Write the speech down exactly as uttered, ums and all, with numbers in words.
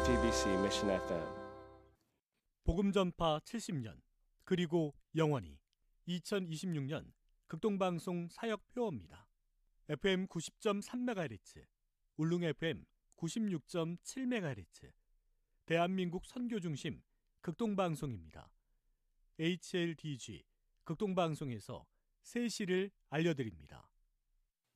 제이티비씨 Mission 에프엠. 복음전파 칠십 년 그리고 영원히 이천이십육 년 극동방송 사역표어입니다. 에프엠 구십 점 삼 메가헤르츠, 울릉 에프엠 구십육 점 칠 메가헤르츠, 대한민국 선교중심 극동방송입니다. 에이치엘디지 극동방송에서 새 시를 알려드립니다.